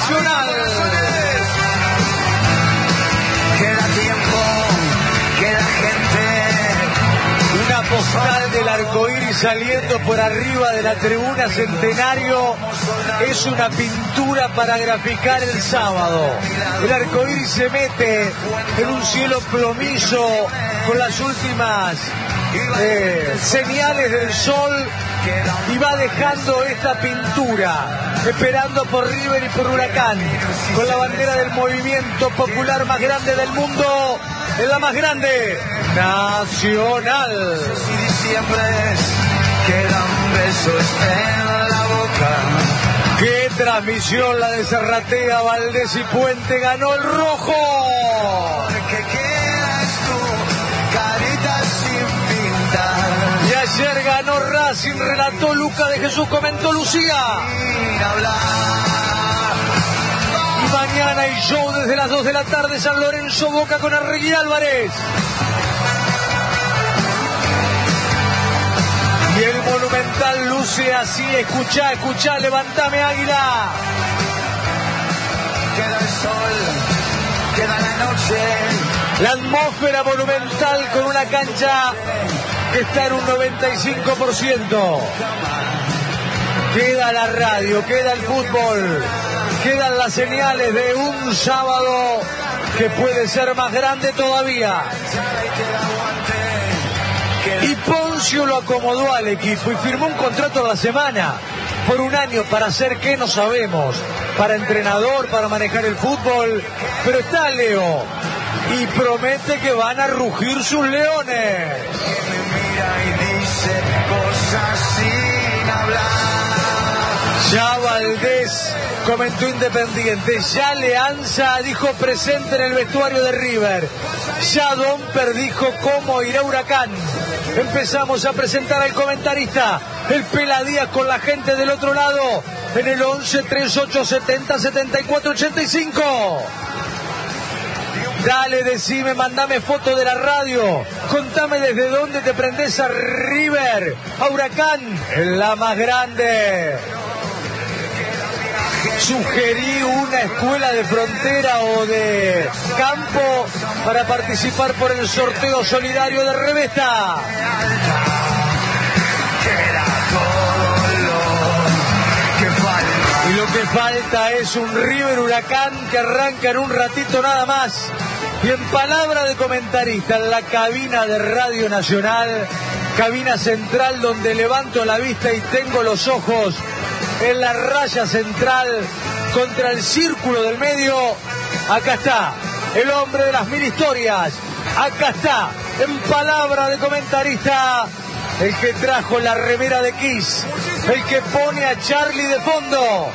Nacional. Queda tiempo, queda gente. Una postal del arcoíris saliendo por arriba de la tribuna Centenario es una pintura para graficar el sábado. El arcoíris se mete en un cielo plomizo con las últimas señales del sol y va dejando esta pintura, esperando por River y por Huracán, con la bandera del movimiento popular más grande del mundo, es la más grande, Nacional. Y siempre quedan besos en la boca. ¡Qué transmisión la de Serratea, Valdés y Puente! ¡Ganó el rojo! Que quedas tú, carita sin pintar. Y ayer ganó Racing, relató Luca de Jesús, comentó Lucía. Sin hablar. Y mañana hay show desde las 2 de la tarde, San Lorenzo Boca con Arregui Álvarez. Y el Monumental luce así, escuchá, levantame Águila. Queda el sol, queda la noche. La atmósfera Monumental con una cancha que está en un 95%. Queda la radio, queda el fútbol, quedan las señales de un sábado que puede ser más grande todavía. Y Poncio lo acomodó al equipo y firmó un contrato a la semana, por un año, para hacer qué no sabemos, para entrenador, para manejar el fútbol, pero está Leo y promete que van a rugir sus leones. Me mira y dice cosas sin hablar. Ya Valdés comentó Independiente, ya Leanza dijo presente en el vestuario de River, ya Domper dijo cómo irá Huracán. Empezamos a presentar al comentarista, el Peladías, con la gente del otro lado, en el 11 38 70 74 85. Dale, decime, mandame foto de la radio, contame desde dónde te prendés a River, a Huracán, en la más grande. Sugerí una escuela de frontera o de campo para participar por el sorteo solidario de Revesta. Y lo que falta es un River Huracán que arranca en un ratito nada más. Y en palabra de comentarista, en la cabina de Radio Nacional, cabina central donde levanto la vista y tengo los ojos en la raya central contra el círculo del medio, acá está el hombre de las 1000 historias, acá está, en palabra de comentarista, el que trajo la remera de Kiss, el que pone a Charlie de fondo,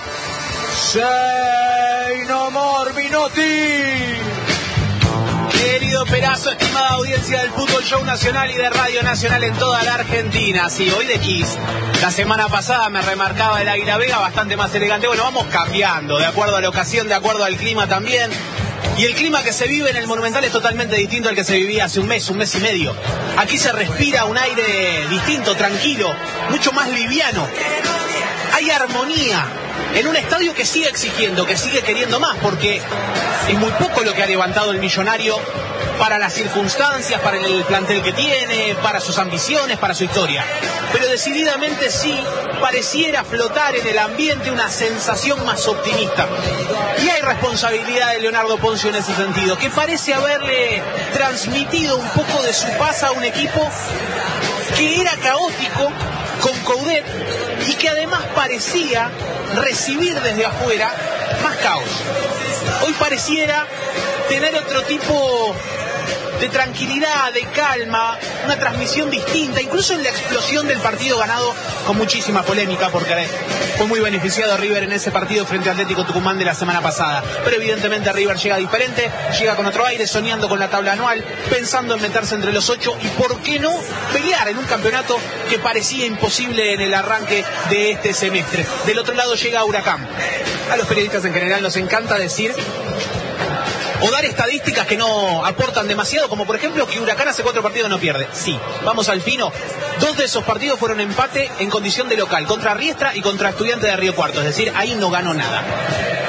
Say No More Minotti. Querido Perazo, estimada audiencia del Fútbol Show Nacional y de Radio Nacional en toda la Argentina. Sí, hoy de Kiss. La semana pasada me remarcaba el Águila Vega, bastante más elegante. Bueno, vamos cambiando, de acuerdo a la ocasión, de acuerdo al clima también. Y el clima que se vive en el Monumental es totalmente distinto al que se vivía hace un mes y medio. Aquí se respira un aire distinto, tranquilo, mucho más liviano. Hay armonía en un estadio que sigue exigiendo, que sigue queriendo más, porque es muy poco lo que ha levantado el Millonario para las circunstancias, para el plantel que tiene, para sus ambiciones, para su historia. Pero decididamente sí pareciera flotar en el ambiente una sensación más optimista. Y hay responsabilidad de Leonardo Poncio en ese sentido, que parece haberle transmitido un poco de su paz a un equipo que era caótico con Coudet y que además parecía recibir desde afuera más caos. Hoy pareciera tener otro tipo de tranquilidad, de calma, una transmisión distinta, incluso en la explosión del partido ganado con muchísima polémica, porque fue muy beneficiado River en ese partido frente a Atlético Tucumán de la semana pasada. Pero evidentemente River llega diferente, llega con otro aire, soñando con la tabla anual, pensando en meterse entre los 8 y por qué no pelear en un campeonato que parecía imposible en el arranque de este semestre. Del otro lado llega Huracán. A los periodistas en general nos encanta decir o dar estadísticas que no aportan demasiado, como por ejemplo que Huracán hace 4 partidos no pierde. Sí, vamos al fino. 2 de esos partidos fueron empate en condición de local, contra Riestra y contra Estudiantes de Río Cuarto, es decir, ahí no ganó nada.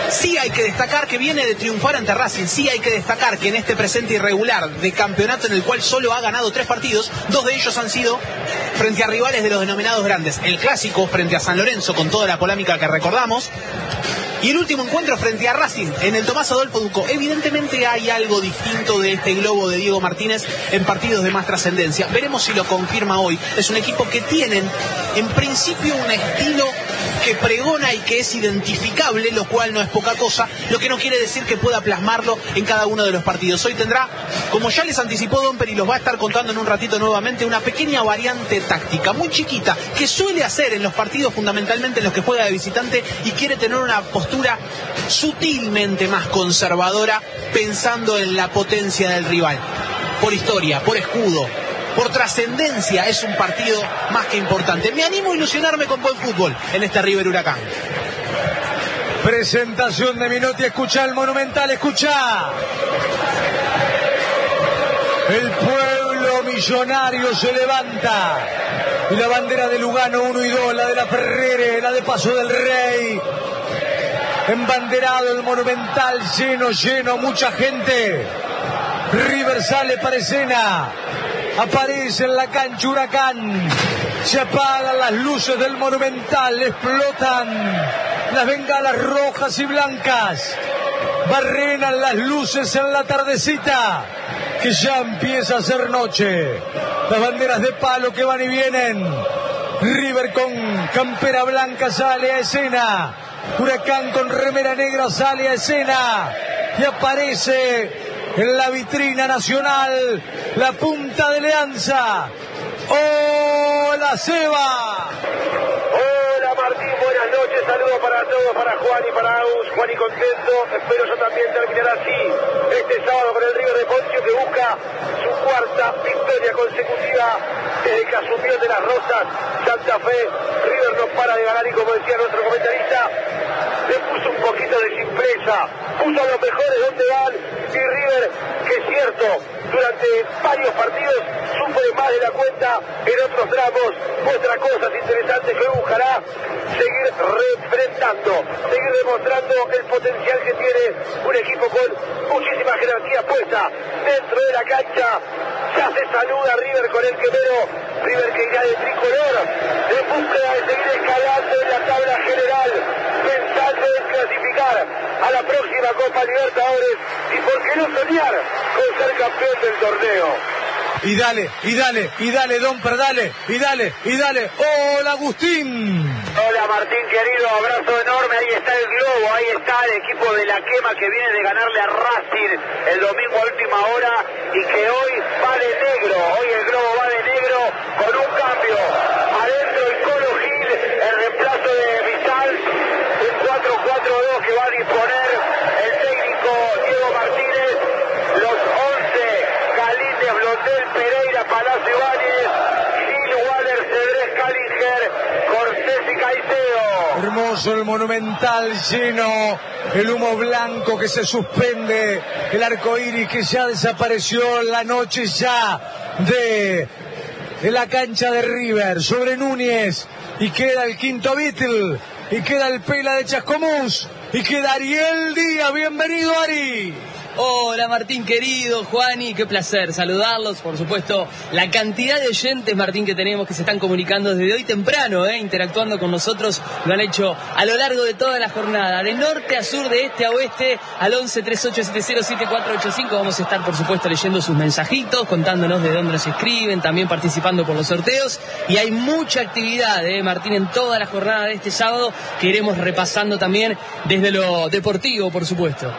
Sí hay que destacar que viene de triunfar ante Racing, sí hay que destacar que en este presente irregular de campeonato en el cual solo ha ganado 3 partidos, 2 de ellos han sido frente a rivales de los denominados grandes. El clásico frente a San Lorenzo con toda la polémica que recordamos, y el último encuentro frente a Racing en el Tomás Adolfo Ducó. Evidentemente hay algo distinto de este globo de Diego Martínez en partidos de más trascendencia. Veremos si lo confirma hoy. Es un equipo que tienen en principio un estilo que pregona y que es identificable, lo cual no es poca cosa, lo que no quiere decir que pueda plasmarlo en cada uno de los partidos. Hoy tendrá, como ya les anticipó Domper y los va a estar contando en un ratito nuevamente, una pequeña variante táctica muy chiquita que suele hacer en los partidos fundamentalmente en los que juega de visitante, y quiere tener una postura sutilmente más conservadora, pensando en la potencia del rival. Por historia, por escudo, por trascendencia, es un partido más que importante. Me animo a ilusionarme con buen fútbol en este River Huracán. Presentación de Menotti, escucha el Monumental, escucha. El pueblo millonario se levanta. Y la bandera de Lugano 1 y 2, la de la Ferrere, la de Paso del Rey. Embanderado el Monumental, lleno, mucha gente. River sale para escena. Aparece en la cancha Huracán. Se apagan las luces del Monumental, explotan las bengalas rojas y blancas. Barrenan las luces en la tardecita, que ya empieza a ser noche. Las banderas de palo que van y vienen. River con campera blanca sale a escena. Huracán con remera negra sale a escena. Y aparece en la vitrina nacional la punta de Leanza. ¡Hola, Seba! Hola, Martín, buenas noches. Saludos para todos, para Juan y para Agus. Juan y contento. Espero yo también terminar así este sábado con el River de Poncio, que busca su 4ª victoria consecutiva desde que asumió de las Rosas Santa Fe. River no para de ganar y, como decía nuestro comentarista, le puso un poquito de simpleza, puso a los mejores donde van, y River, que es cierto, durante varios partidos sufre más de la cuenta, en otros tramos muestra cosas interesantes que buscará seguir enfrentando, seguir demostrando el potencial que tiene un equipo con muchísima jerarquía puesta dentro de la cancha. Ya se saluda River con el quemero, River que irá de tricolor en búsqueda de seguir escalando en la tabla general, pensando en clasificar a la próxima Copa Libertadores y por qué no soñar con ser campeón del torneo. Y dale, Domper, y dale. ¡Hola, Agustín! Hola, Martín, querido, abrazo enorme. Ahí está el globo, ahí está el equipo de la quema que viene de ganarle a Racing el domingo a última hora y que hoy va de negro. Hoy el globo va de negro con un cambio. Adentro el Colo Gil, el reemplazo de Vidal, un 4-4-2 que va a disponer el técnico Diego Martínez. Los 11, Galíndez, Blondel, Pereira, Palacio Ibáñez, Gil, Waller, Cedrés, Callinger, Cortés y Caicedo. Hermoso el Monumental lleno, el humo blanco que se suspende, el arco iris que ya desapareció, la noche ya de la cancha de River sobre Núñez, y queda el quinto Beatle, y queda el Pela de Chascomús, y queda Ariel Díaz. Bienvenido, Ari. Hola, Martín querido, Juani, qué placer saludarlos. Por supuesto, la cantidad de oyentes, Martín, que tenemos, que se están comunicando desde hoy temprano, interactuando con nosotros, lo han hecho a lo largo de toda la jornada, de norte a sur, de este a oeste, al 11 3870 7485. Vamos a estar, por supuesto, leyendo sus mensajitos, contándonos de dónde nos escriben, también participando por los sorteos. Y hay mucha actividad, Martín, en toda la jornada de este sábado, que iremos repasando también desde lo deportivo, por supuesto.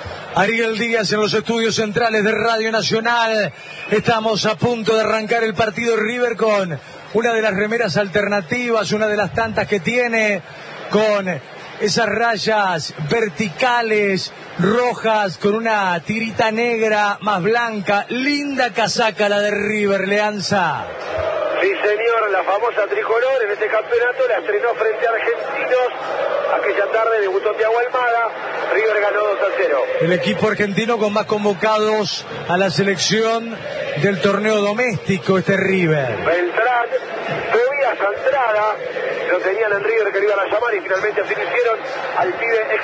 Ariel Díaz en los estudios centrales de Radio Nacional. Estamos a punto de arrancar el partido. River con una de las remeras alternativas, una de las tantas que tiene, con esas rayas verticales rojas con una tirita negra más blanca. Linda casaca la de River, Leanza. Sí, señor, la famosa tricolor en este campeonato la estrenó frente a Argentinos. Aquella tarde debutó Thiago Almada, River ganó 2-0. El equipo argentino con más convocados a la selección del torneo doméstico, este River. Beltrán, Tobías Andrada, lo tenían en River que lo iban a llamar y finalmente así lo hicieron al pibe ex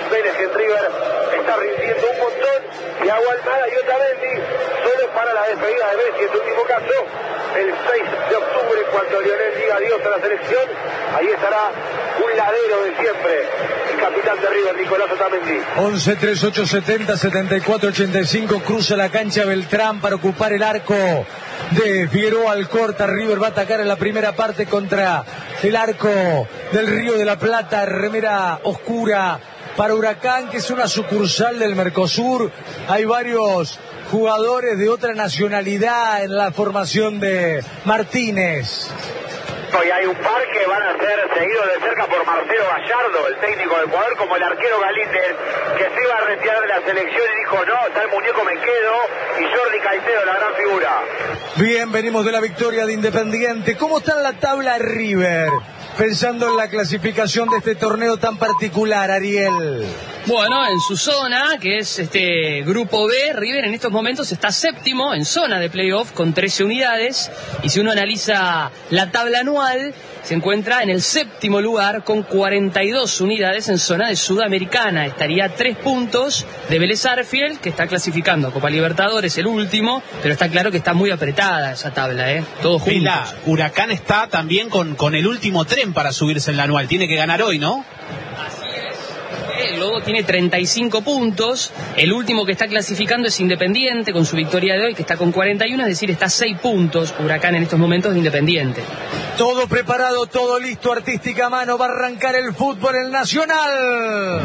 Vélez en River está rindiendo un montón. Thiago Almada y Otamendi solo para la despedida de Messi en su último caso. El 6 de octubre, cuando Lionel diga adiós a la selección, ahí estará un ladero de siempre, el capitán de River, Nicolás Otamendi. 11, 3, 8, 70, 74, 85, cruza la cancha Beltrán para ocupar el arco de Figueroa Alcorta. River va a atacar en la primera parte contra el arco del Río de la Plata, remera oscura para Huracán, que es una sucursal del Mercosur. Hay varios jugadores de otra nacionalidad en la formación de Martínez. Y hay un par que van a ser seguidos de cerca por Marcelo Gallardo, el técnico de Ecuador, como el arquero Galíndez, que se iba a retirar de la selección y dijo, no, tal muñeco me quedo, y Jordi Caicedo, la gran figura. Bien, venimos de la victoria de Independiente. ¿Cómo está en la tabla River? Pensando en la clasificación de este torneo tan particular, Ariel. Bueno, en su zona, que es este grupo B, River en estos momentos está séptimo en zona de playoff con 13 unidades. Y si uno analiza la tabla anual, se encuentra en el séptimo lugar con 42 unidades en zona de Sudamericana. Estaría a 3 puntos de Vélez Arfield, que está clasificando a Copa Libertadores, el último, pero está claro que está muy apretada esa tabla, todos juntos. Vila, Huracán está también con el último tren para subirse en la anual. Tiene que ganar hoy, ¿no? El Lobo tiene 35 puntos. El último que está clasificando es Independiente con su victoria de hoy, que está con 41, es decir, está a 6 puntos Huracán en estos momentos de Independiente. Todo preparado, todo listo, artística mano, va a arrancar el fútbol en Nacional.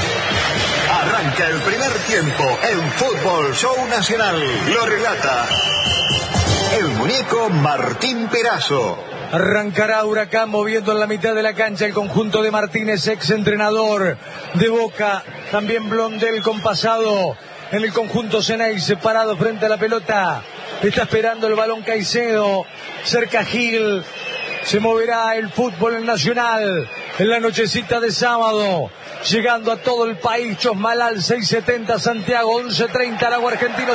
Arranca el primer tiempo en Fútbol Show Nacional. Lo relata el muñeco Martín Perazo. Arrancará Huracán moviendo en la mitad de la cancha el conjunto de Martínez, ex entrenador de Boca. También Blondel con pasado en el conjunto Ceney, separado frente a la pelota. Está esperando el balón Caicedo, cerca Gil. Se moverá el fútbol en Nacional en la nochecita de sábado. Llegando a todo el país, Chosmalal 6:70, Santiago 11:30, Lago Argentino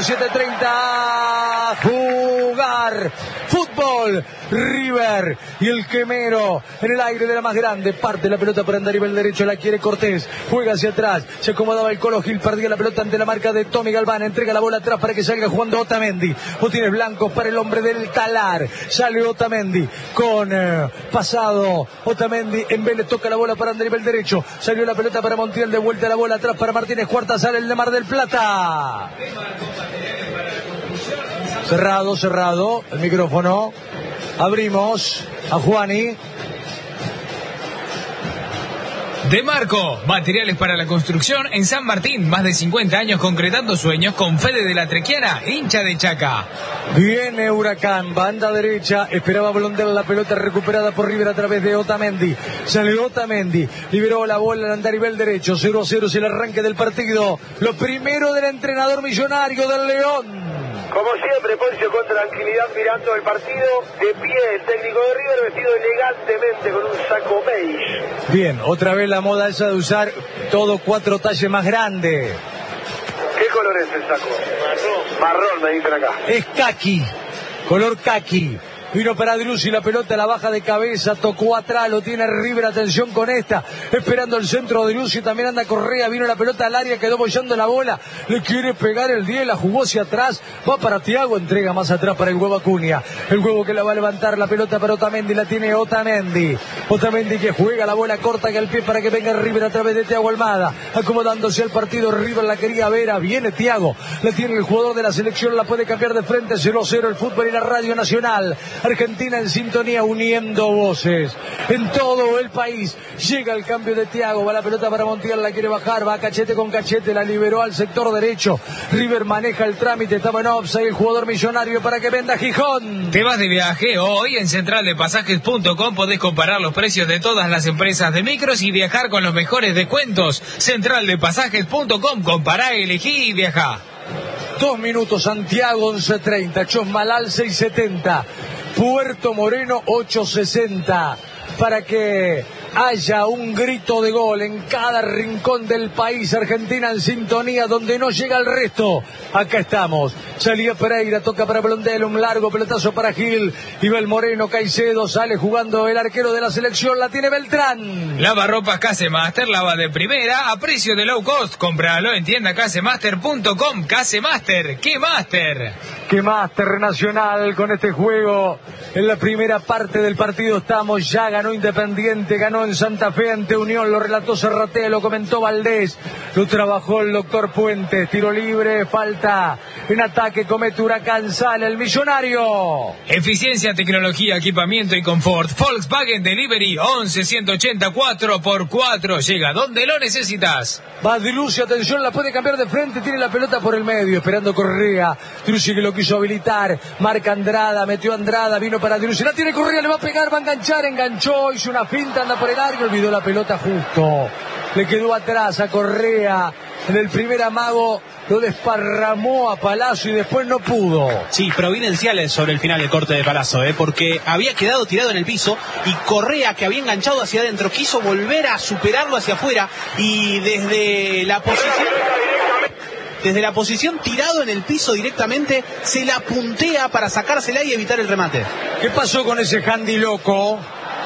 7:30. Jugar fútbol, River y el Quemero en el aire de la más grande. Parte la pelota para Andarivel derecho, la quiere Cortés, juega hacia atrás, se acomodaba el Colo Gil, perdía la pelota ante la marca de Tommy Galván, entrega la bola atrás para que salga jugando Otamendi. Botines blancos para el hombre del Talar, sale Otamendi con pasado. Otamendi en Vélez, toca la bola para Andarivel derecho, salió la pelota para Montiel, de vuelta la bola atrás para Martínez Cuarta, sale el de Mar del Plata. Cerrado el micrófono. Abrimos a Juani. De Marco, materiales para la construcción en San Martín, más de 50 años concretando sueños con Fede de la Trequiana, hincha de Chaca. Viene Huracán, banda derecha, esperaba Blondel, la pelota recuperada por River a través de Otamendi. Salió Otamendi, liberó la bola al Andarivel derecho, 0-0 es el arranque del partido. Lo primero del entrenador millonario del León. Como siempre, Poncio con tranquilidad mirando el partido, de pie el técnico de River, vestido elegantemente con un saco beige. Bien, otra vez la moda esa de usar todo 4 talles más grande. ¿Qué color es el saco? Marrón, me dicen acá. Es caqui, color caqui. Vino para Driussi, la pelota la baja de cabeza, tocó atrás, lo tiene River, atención con esta, esperando el centro de Driussi, también anda Correa, vino la pelota al área, quedó bollando la bola, le quiere pegar el 10, la jugó hacia atrás, va para Thiago, entrega más atrás para el huevo Acuña, el huevo que la va a levantar, la pelota para Otamendi, la tiene Otamendi que juega la bola corta que al pie para que venga River a través de Thiago Almada, acomodándose al partido, River la quería ver, viene Thiago, la tiene el jugador de la selección, la puede cambiar de frente, 0-0 el fútbol y la Radio Nacional. Argentina en sintonía, uniendo voces en todo el país. Llega el cambio de Thiago, va la pelota para Montiel, la quiere bajar, va cachete con cachete, la liberó al sector derecho. River maneja el trámite, estaba en offside el jugador millonario para que venda Gijón. ¿Te vas de viaje? Hoy en centraldepasajes.com podés comparar los precios de todas las empresas de micros y viajar con los mejores descuentos. Centraldepasajes.com, compará, elegí y viajá. 2 minutos, Santiago 11:30, Chosmalal 6:70. Puerto Moreno 8:60 para que haya un grito de gol en cada rincón del país. Argentina en sintonía, donde no llega el resto. Acá estamos. Salía Pereira, toca para Blondel, un largo pelotazo para Gil. Ibel Moreno, Caicedo, sale jugando el arquero de la selección, la tiene Beltrán. Lavarropas Casemaster, lava de primera, a precio de low cost. Cómpralo en tienda casemaster.com. Casemaster, ¿qué Master? Que Master Nacional con este juego. En la primera parte del partido estamos, ya ganó Independiente, ganó en Santa Fe ante Unión, lo relató Serratea, lo comentó Valdés, lo trabajó el doctor Puentes, tiro libre, falta en ataque, comete Huracán, sale el millonario. Eficiencia, tecnología, equipamiento y confort. Volkswagen Delivery 11-180 4x4. Llega donde lo necesitas. Va Driussi, atención, la puede cambiar de frente, tiene la pelota por el medio, esperando Correa. Driussi que lo quiso habilitar, marca Andrada, metió Andrada, vino para Driussi, la tiene Correa, le va a pegar, va a enganchar, enganchó, hizo una finta, anda por el área, olvidó la pelota justo. Le quedó atrás a Correa, en el primer amago lo desparramó a Palazzo y después no pudo. Sí, providenciales sobre el final del corte de Palazzo, porque había quedado tirado en el piso y Correa, que había enganchado hacia adentro, quiso volver a superarlo hacia afuera y desde la posición tirado en el piso directamente se la puntea para sacársela y evitar el remate. ¿Qué pasó con ese handy loco?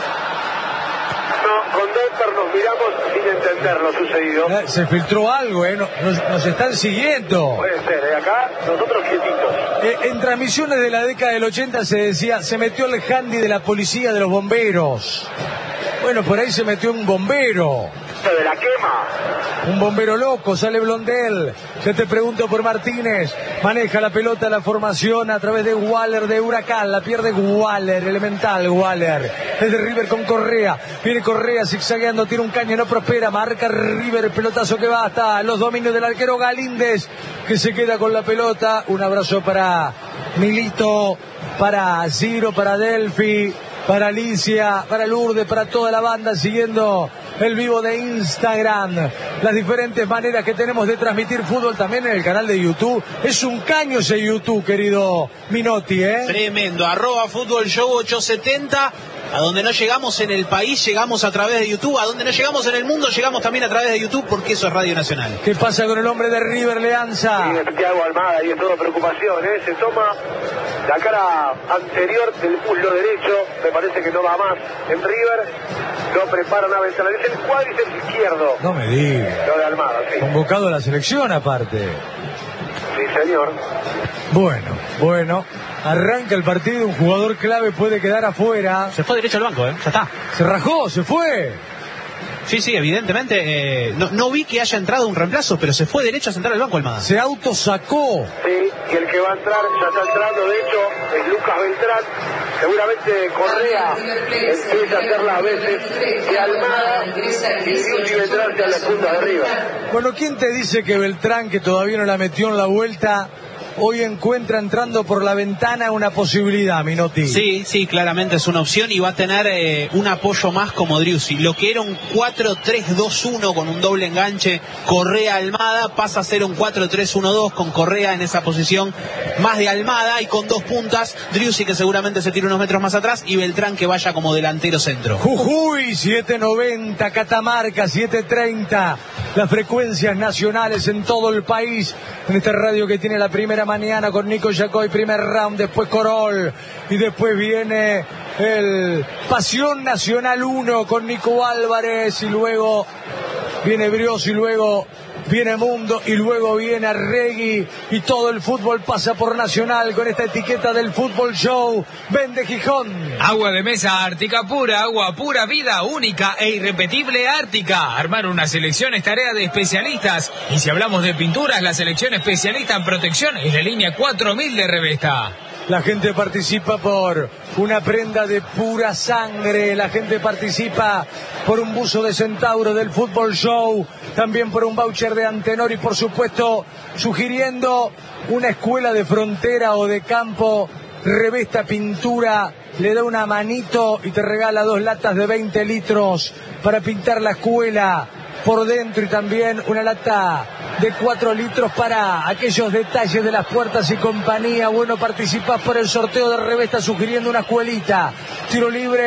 Con Denver nos miramos sin entender lo sucedido. Se filtró algo, nos están siguiendo. Puede ser, acá nosotros quietitos. En transmisiones de la década del 80 se decía, se metió el handy de la policía, de los bomberos. Bueno, por ahí se metió un bombero. De la quema. Un bombero loco, sale Blondel. Yo te pregunto por Martínez. Maneja la pelota, la formación a través de Waller de Huracán. La pierde Waller, elemental Waller. Es de River con Correa. Viene Correa zigzagueando, tiene un caño, no prospera. Marca River, el pelotazo que va hasta los dominios del arquero Galíndez, que se queda con la pelota. Un abrazo para Milito, para Ciro, para Delphi, para Alicia, para Lourdes, para toda la banda siguiendo el vivo de Instagram, las diferentes maneras que tenemos de transmitir fútbol también en el canal de YouTube. Es un caño ese YouTube, querido Minotti, Tremendo, @Fútbol Show 870. A donde no llegamos en el país, llegamos a través de YouTube. A donde no llegamos en el mundo, llegamos también a través de YouTube, porque eso es Radio Nacional. ¿Qué pasa con el hombre de River, Leanza? Sí, Santiago Almada, y es toda preocupación, Se toma la cara anterior del muslo derecho, me parece que no va más en River. Lo prepara una ventana, es el cuádriceps izquierdo. No me digas. Lo de Almada, sí. Convocado a la selección aparte. Sí, señor. Bueno. Arranca el partido, un jugador clave puede quedar afuera. Se fue derecho al banco, ya está. Se rajó, se fue. Sí, evidentemente. No vi que haya entrado un reemplazo, pero se fue derecho a sentar al banco Almada. Se autosacó. Sí, y el que va a entrar, ya está entrando, de hecho, es Lucas Beltrán. Seguramente Correa empieza a hacer las veces que Almada y Driussi Beltrán sean las puntas de arriba. Bueno, ¿quién te dice que Beltrán, que todavía no la metió en la vuelta, hoy encuentra entrando por la ventana una posibilidad, Minotti? Sí, claramente es una opción y va a tener un apoyo más como Driussi. Lo que era un 4-3-2-1 con un doble enganche Correa-Almada pasa a ser un 4-3-1-2 con Correa en esa posición más de Almada y con dos puntas, Driussi que seguramente se tira unos metros más atrás y Beltrán que vaya como delantero centro. Jujuy 790, Catamarca 730, las frecuencias nacionales en todo el país, en esta radio que tiene la primera mañana con Nico Yacoy, primer round, después Corol y después viene el Pasión Nacional 1 con Nico Álvarez y luego viene Brios y luego viene Mundo y luego viene Arregui y todo el fútbol pasa por Nacional con esta etiqueta del Fútbol Show. Vende Gijón. Agua de mesa Ártica Pura, agua pura vida, única e irrepetible Ártica. Armar una selección es tarea de especialistas y si hablamos de pinturas, la selección especialista en protección es la línea 4000 de Revesta. La gente participa por una prenda de pura sangre, la gente participa por un buzo de Centauro del Fútbol Show, también por un voucher de Antenor y por supuesto sugiriendo una escuela de frontera o de campo. Revesta Pintura le da una manito y te regala 2 latas de 20 litros para pintar la escuela por dentro y también una lata de 4 litros para aquellos detalles de las puertas y compañía. Bueno, participás por el sorteo de Revesta sugiriendo una escuelita. Tiro libre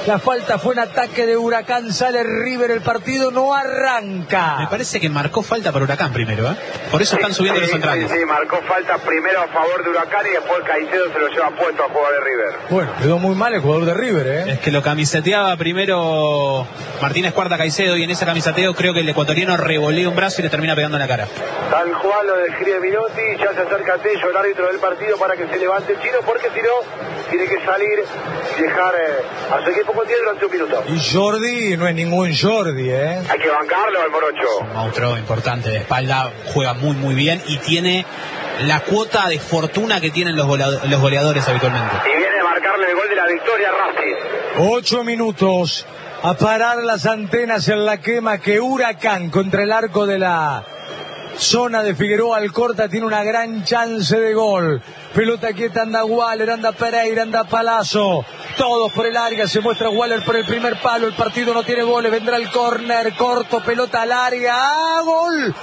La falta fue un ataque de Huracán, sale River, el partido no arranca. Me parece que marcó falta para Huracán primero, ¿eh? Por eso están subiendo los centrales. Sí, marcó falta primero a favor de Huracán y después Caicedo se lo lleva puesto a jugador de River. Bueno, quedó muy mal el jugador de River, ¿eh? Es que lo camiseteaba primero Martínez Cuarta Caicedo y en ese camiseteo creo que el ecuatoriano revolea un brazo y le termina pegando en la cara. Tal cual lo describe Minotti, ya se acerca Tello, el árbitro del partido, para que se levante el Chino, porque si no, tiene que salir y dejar a su equipo con 10 durante un minuto. Y Jordi no es ningún Jordi, ¿eh? Hay que bancarlo al Morocho. Un monstruo importante de espalda, juega muy bien y tiene la cuota de fortuna que tienen los goleadores habitualmente. Y viene a marcarle el gol de la victoria a Racing. 8 minutos a parar las antenas en la quema que Huracán contra el arco de la zona de Figueroa Alcorta tiene una gran chance de gol. Pelota quieta, anda Waller, anda Pereira, anda Palazzo. Todos por el área, se muestra Waller por el primer palo. El partido no tiene goles, vendrá el córner, corto, pelota al área. ¡Ah, gol!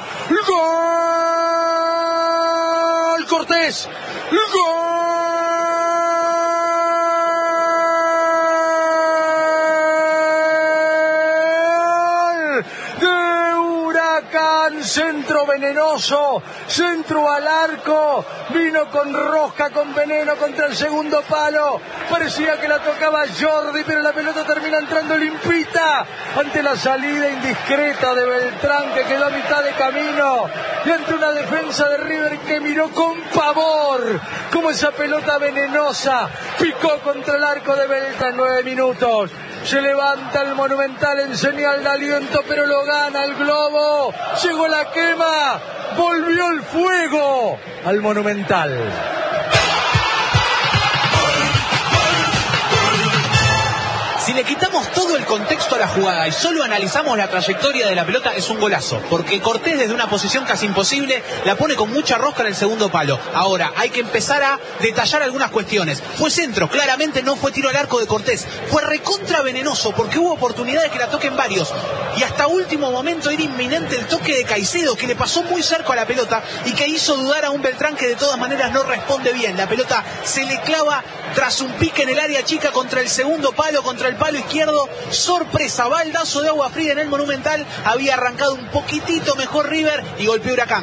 ¡Gol! Cortés. ¡Gol! Centro venenoso, centro al arco, vino con rosca, con veneno contra el segundo palo, parecía que la tocaba Jordi, pero la pelota termina entrando limpita ante la salida indiscreta de Beltrán, que quedó a mitad de camino, y ante una defensa de River que miró con pavor como esa pelota venenosa picó contra el arco de Beltrán. 9 minutos. Se levanta el Monumental en señal de aliento, pero lo gana el Globo. Llegó la quema, volvió el fuego al Monumental. Si le quitamos todo el contexto a la jugada y solo analizamos la trayectoria de la pelota, es un golazo, porque Cortés desde una posición casi imposible la pone con mucha rosca en el segundo palo. Ahora, hay que empezar a detallar algunas cuestiones. Fue centro, claramente no fue tiro al arco de Cortés, fue recontra venenoso, porque hubo oportunidades que la toquen varios, y hasta último momento era inminente el toque de Caicedo, que le pasó muy cerca a la pelota, y que hizo dudar a un Beltrán que de todas maneras no responde bien. La pelota se le clava tras un pique en el área chica contra el segundo palo, contra el palo izquierdo. Sorpresa, baldazo de agua fría en el Monumental. Había arrancado un poquitito mejor River y golpeó Huracán.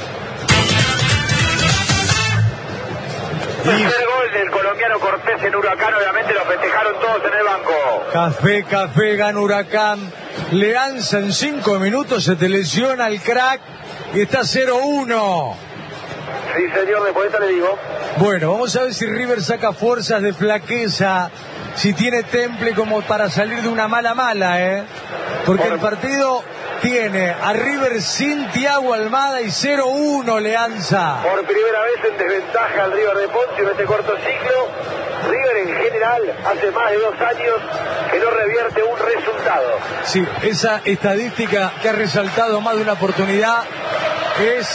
Tercer gol del colombiano Cortés en Huracán, obviamente lo festejaron todos en el banco. Café, gana Huracán. Leanza en 5 minutos, se te lesiona el crack y está 0-1. Sí, señor, después de esta le digo. Bueno, vamos a ver si River saca fuerzas de flaqueza, si tiene temple como para salir de una mala, ¿eh? Porque el partido tiene a River sin Thiago Almada y 0-1 Leanza. Por primera vez en desventaja al River de Poncio en este corto ciclo. River en general hace más de 2 años que no revierte un resultado. Sí, esa estadística que ha resaltado más de una oportunidad es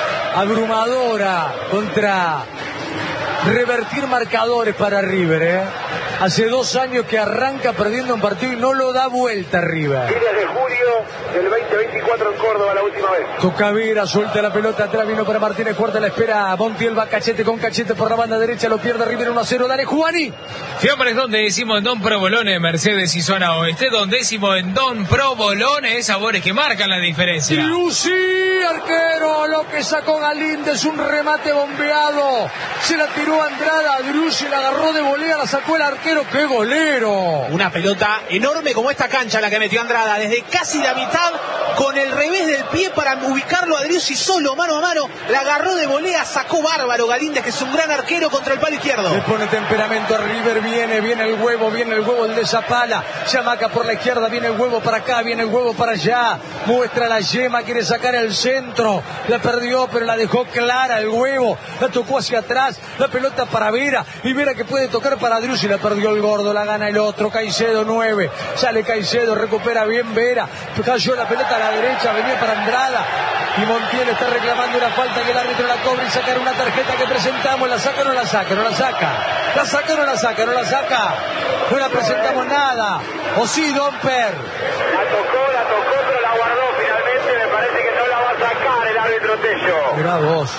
abrumadora contra revertir marcadores para River, ¿eh? Hace 2 años que arranca perdiendo un partido y no lo da vuelta River. Fines de julio del 2024 en Córdoba la última vez. Tocavera, suelta la pelota atrás, vino para Martínez Cuarta, la espera Montiel, va cachete con cachete por la banda derecha, lo pierde River 1-0, dale Juani. Fiambres Don, décimo en Don Provolone, Mercedes y Zona Oeste, 2º en Don Provolone, sabores que marcan la diferencia. Lucy, arquero, lo que sacó Galíndez, un remate bombeado, se la tiró Andrada, Driussi la agarró de volea, la sacó el arquero. ¡Qué golero! Una pelota enorme como esta cancha la que metió Andrada, desde casi la mitad, con el revés del pie para ubicarlo a Driussi solo, mano a mano, la agarró de volea, sacó bárbaro Galíndez, que es un gran arquero contra el palo izquierdo. Le pone temperamento a River, viene el huevo el de Zapala, Chamaca por la izquierda, viene el huevo para acá, viene el huevo para allá, muestra la yema, quiere sacar el centro, la perdió pero la dejó clara el huevo, la tocó hacia atrás, la pelota para Vera, y Vera que puede tocar para Driussi, la perdió el gordo, la gana el otro, Caicedo 9, sale Caicedo, recupera bien Vera, cayó la pelota a la derecha, venía para Andrada, y Montiel está reclamando una falta que el árbitro la cobra y sacar una tarjeta que presentamos, la saca o no la saca, no la saca, la saca o no la saca, no la saca, no la presentamos nada, o sí, Domper. La tocó, pero la guardó finalmente, me parece que no la va a sacar el árbitro Tello. Mirá vos,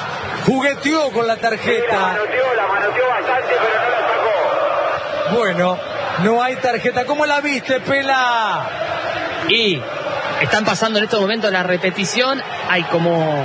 jugueteó con la tarjeta. Sí, la manoteó bastante, pero no la sacó. Bueno, No hay tarjeta. ¿Cómo la viste, Pela? Y están pasando en estos momentos la repetición. Hay como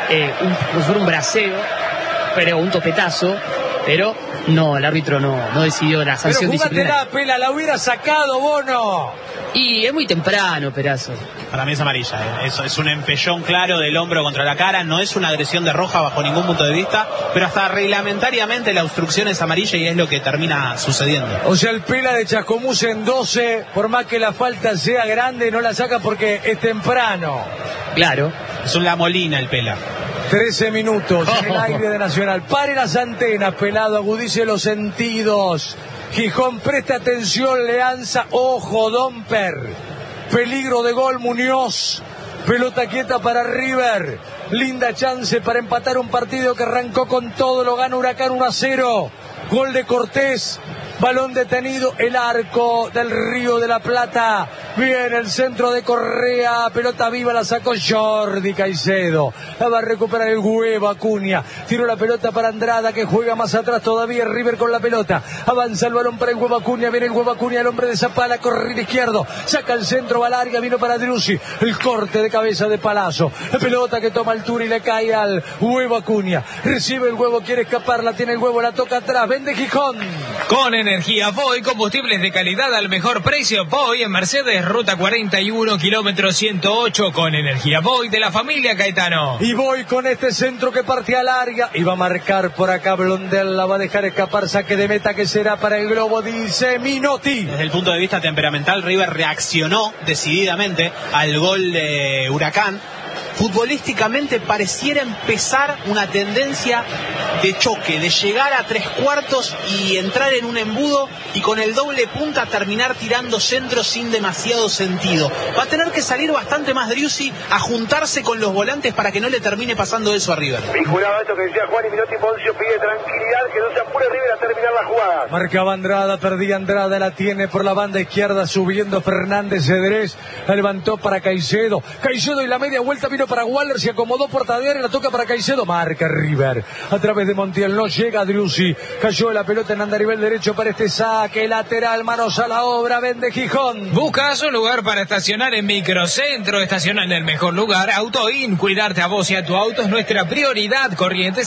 un braceo, pero un topetazo. Pero no, el árbitro no decidió la sanción disciplinaria. Pero Pela, la hubiera sacado, Bono. Y es muy temprano, Perazo. Para mí es amarilla, Eso es un empellón claro del hombro contra la cara, no es una agresión de roja bajo ningún punto de vista, pero hasta reglamentariamente la obstrucción es amarilla y es lo que termina sucediendo. O sea, el Pela de Chascomús en 12, por más que la falta sea grande, no la saca porque es temprano. Claro. Es un La Molina el Pela. 13 minutos en el aire de Nacional. Pare las antenas, Pelado, agudice los sentidos. Gijón, presta atención, Leanza, ojo, Domper. Peligro de gol, Muñoz. Pelota quieta para River. Linda chance para empatar un partido que arrancó con todo, lo gana Huracán 1-0. Gol de Cortés. Balón detenido, el arco del Río de la Plata. Viene el centro de Correa. Pelota viva, la sacó Jordi Caicedo. La va a recuperar el Huevo Acuña. Tiró la pelota para Andrada, que juega más atrás todavía. River con la pelota. Avanza el balón para el Huevo Acuña. Viene el Huevo Acuña, el hombre de Zapala. Corre izquierdo. Saca el centro, va larga. Vino para Driussi. El corte de cabeza de Palazzo. La pelota que toma altura y le cae al Huevo Acuña. Recibe el Huevo, quiere escapar. La tiene el Huevo, la toca atrás. Vende Gijón. Con energía Voy, combustibles de calidad al mejor precio. Voy en Mercedes, ruta 41, kilómetro 108. Con energía Voy de la familia Caetano. Y voy con este centro que parte a larga. Y va a marcar por acá Blondel. La va a dejar escapar. Saque de meta que será para el Globo, dice Minotti. Desde el punto de vista temperamental, River reaccionó decididamente al gol de Huracán. Futbolísticamente pareciera empezar una tendencia de choque, de llegar a 3/4 y entrar en un embudo y con el doble punta terminar tirando centros sin demasiado sentido. Va a tener que salir bastante más Driussi a juntarse con los volantes para que no le termine pasando eso a River. Vinculado a esto que decía Juan y Minotti, Poncio pide tranquilidad, que no se apure River a terminar la jugada. Marcaba Andrada, perdía Andrada, la tiene por la banda izquierda, subiendo Fernández Cedrés, la levantó para Caicedo. Caicedo y la media vuelta vino para Waller, se acomodó por Tadear y la toca para Caicedo. Marca River a través de Montiel, no llega Driussi. Cayó la pelota en andarivel derecho para este saque lateral, manos a la obra, vende Gijón. ¿Buscas un lugar para estacionar en Microcentro? Estaciona en el mejor lugar, AutoIn. Cuidarte a vos y a tu auto es nuestra prioridad. Corrientes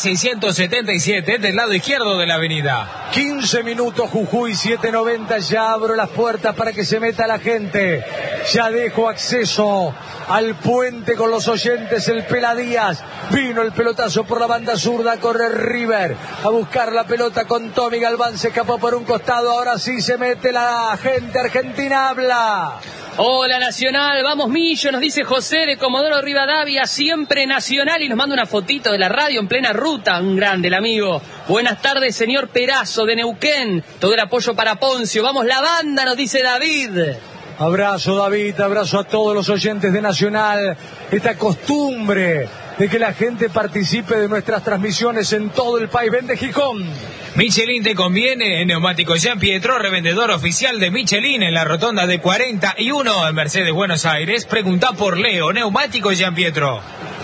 677 del lado izquierdo de la avenida. 15 minutos, Jujuy 7:90. Ya abro las puertas para que se meta la gente. Ya dejo acceso al puente con los oyentes, el Pela Díaz. Vino el pelotazo por la banda zurda, corre River a buscar la pelota con Tommy Galván, se escapó por un costado, ahora sí se mete la gente argentina, habla. Hola Nacional, vamos Millo, nos dice José de Comodoro Rivadavia, siempre Nacional, y nos manda una fotito de la radio en plena ruta, un grande el amigo. Buenas tardes, señor Perazo de Neuquén, todo el apoyo para Poncio, vamos la banda, nos dice David. Abrazo David, abrazo a todos los oyentes de Nacional, esta costumbre de que la gente participe de nuestras transmisiones en todo el país. Vende Gijón. Michelin te conviene, en Neumáticos Jean Pietro, revendedor oficial de Michelin en la rotonda de 41 en Mercedes, Buenos Aires. Pregunta por Leo, Neumáticos Jean Pietro.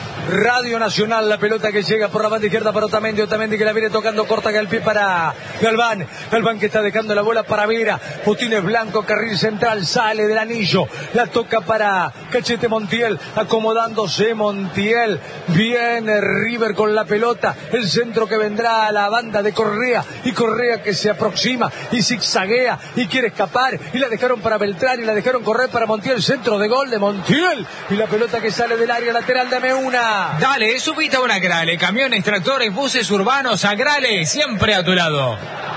Radio Nacional, la pelota que llega por la banda izquierda para Otamendi que la viene tocando corta al pie para Galván que está dejando la bola para Vera, Botines Blanco, carril central, sale del anillo, la toca para Cachete Montiel, acomodándose Montiel, viene River con la pelota, el centro que vendrá a la banda de Correa, y Correa que se aproxima y zigzaguea y quiere escapar, y la dejaron para Beltrán y la dejaron correr para Montiel, centro de gol de Montiel, y la pelota que sale del área lateral de Meuna. Dale, subite a una Grale, camiones, tractores, buses urbanos, a Grale, siempre a tu lado.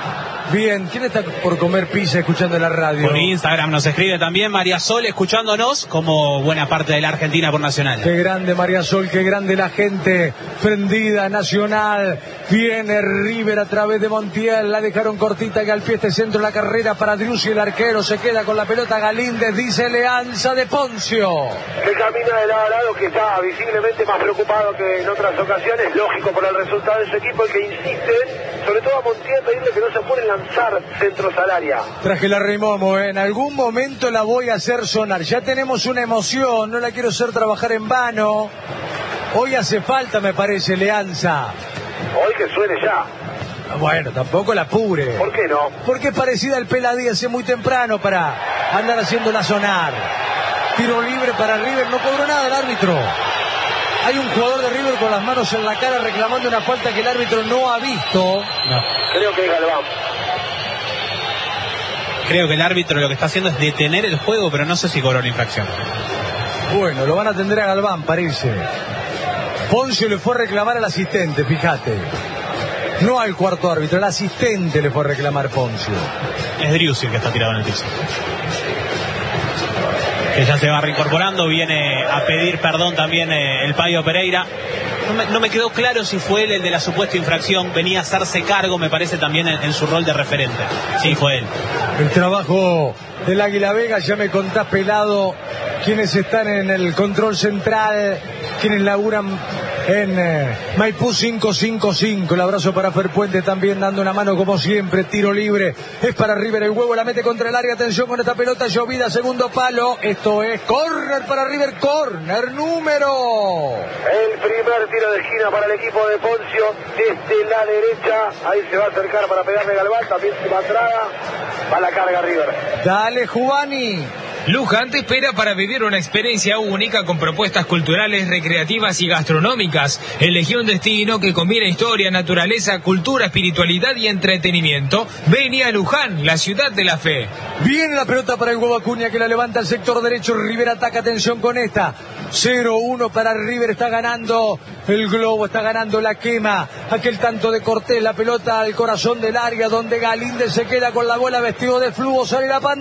Bien, ¿quién está por comer pizza escuchando la radio? Por Instagram nos escribe también María Sol escuchándonos, como buena parte de la Argentina por Nacional. Qué grande María Sol, qué grande la gente prendida, Nacional. Viene River a través de Montiel, la dejaron cortita y al pie este centro la carrera para Driussi, el arquero se queda con la pelota Galíndez, dice Leanza de Poncio. Que camina de lado a lado, que está visiblemente más preocupado que en otras ocasiones, lógico por el resultado de su equipo, el que insiste, sobre todo a Montiel, pedirle que no se apure en lanzar centros al área. Traje la Reimomo, en algún momento la voy a hacer sonar, ya tenemos una emoción, no la quiero hacer trabajar en vano, hoy hace falta me parece Leanza. Hoy que suene ya. Bueno, tampoco la apure. ¿Por qué no? Porque es parecida al Peladías, es muy temprano para andar haciéndola sonar. Tiro libre para River, no cobró nada el árbitro. Hay un jugador de River con las manos en la cara reclamando una falta que el árbitro no ha visto. No. Creo que es Galván. Creo que el árbitro lo que está haciendo es detener el juego, pero no sé si cobró la infracción. Bueno, lo van a atender a Galván, parece. Poncio le fue a reclamar al asistente, fíjate. No al cuarto árbitro, el asistente le fue a reclamar Poncio. Es Driussi el que está tirado en el piso. Que ya se va reincorporando, viene a pedir perdón también el Payo Pereira. No me quedó claro si fue él el de la supuesta infracción, venía a hacerse cargo, me parece, también en su rol de referente. Sí, fue él. El trabajo del Águila Vega, ya me contás, Pelado, quienes están en el control central, quienes laburan en Maipú 555. El abrazo para Fer Puente también dando una mano como siempre. Tiro libre, es para River, el huevo la mete contra el área. Atención con esta pelota, llovida, segundo palo. Esto es córner para River, córner número. El primer tiro de esquina para el equipo de Poncio desde la derecha. Ahí se va a acercar para pegarle Galván, también se va atrás. Va la carga River. Dale, Juvani. Luján te espera para vivir una experiencia única con propuestas culturales, recreativas y gastronómicas. Elegí un destino que combina historia, naturaleza, cultura, espiritualidad y entretenimiento. Vení a Luján, la ciudad de la fe. Viene la pelota para el huevo Acuña que la levanta al sector derecho. River ataca, atención con esta. 0-1 para River, está ganando el globo, está ganando la quema. Aquel tanto de Cortés, la pelota al corazón del área donde Galíndez se queda con la bola vestido de flujo, sale la pantalla.